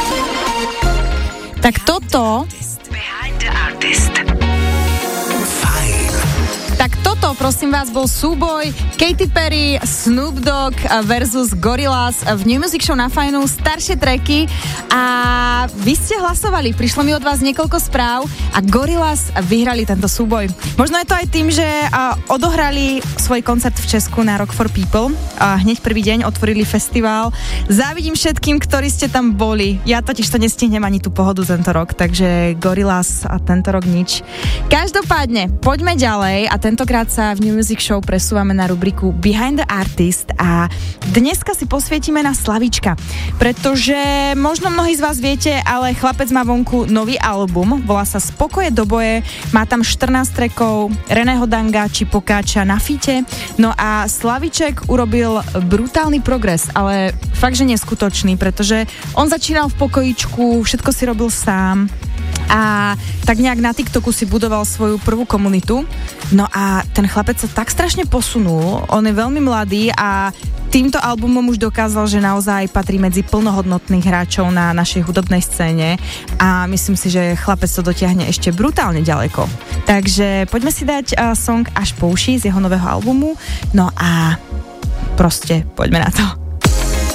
Tak toto... Tak toto, prosím vás, bol súboj Katy Perry, Snoop Dogg versus Gorillaz v New Music Show na Fajnu, staršie tracky a vy ste hlasovali, prišlo mi od vás niekoľko správ a Gorillaz vyhrali tento súboj. Možno je to aj tým, že odohrali svoj koncert v Česku na Rock for People a hneď prvý deň otvorili festival. Závidím všetkým, ktorí ste tam boli. Ja totiž to nestihnem ani tú pohodu tento rok, takže Gorillaz a tento rok nič. Každopádne, poďme ďalej a tentokrát sa v New Music Show presúvame na rubriku Behind the Artist a dneska si posvietime na Slavíčka, pretože možno mnohí z vás viete, ale chlapec má vonku nový album, volá sa Spokoje do boje, má tam 14 trackov Reného Danga či Pokáča na fite, no a Slavíček urobil brutálny progres, ale fakt, že neskutočný, pretože on začínal v pokojičku, všetko si robil sám a tak nejak na TikToku si budoval svoju prvú komunitu. No a ten chlapec sa tak strašne posunul, on je veľmi mladý a týmto albumom už dokázal, že naozaj patrí medzi plnohodnotných hráčov na našej hudobnej scéne a myslím si, že chlapec to dotiahne ešte brutálne ďaleko. Takže poďme si dať song Až po uši z jeho nového albumu, no a proste poďme na to.